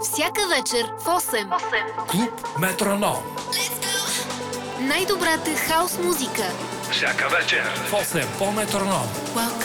Всяка вечер в 8. Клуб Метроном. Най-добрата хаус музика. Всяка вечер в 8 по Метроном. Welcome